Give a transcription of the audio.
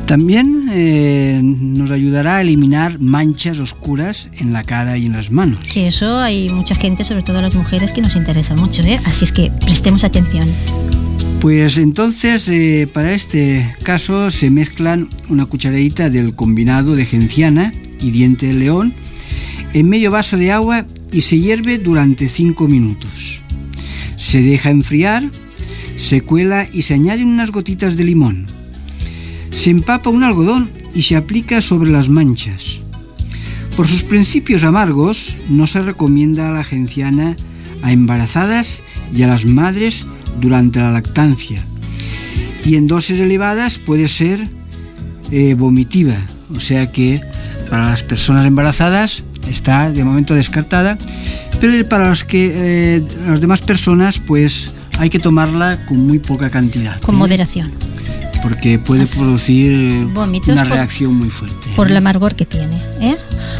También nos ayudará a eliminar manchas oscuras en la cara y en las manos. Que eso hay mucha gente, sobre todo las mujeres, que nos interesa mucho, ¿eh? Así es que prestemos atención. Pues entonces, para este caso se mezclan una cucharadita del combinado de genciana y diente de león en medio vaso de agua y se hierve durante 5 minutos. Se deja enfriar, se cuela y se añaden unas gotitas de limón. Se empapa un algodón y se aplica sobre las manchas. Por sus principios amargos, no se recomienda la genciana a embarazadas y a las madres durante la lactancia. Y en dosis elevadas puede ser vomitiva, o sea que para las personas embarazadas está de momento descartada, pero para las demás personas pues hay que tomarla con muy poca cantidad. Con moderación. Porque puede producir vómitos una reacción muy fuerte. Por el amargor que tiene, ¿eh?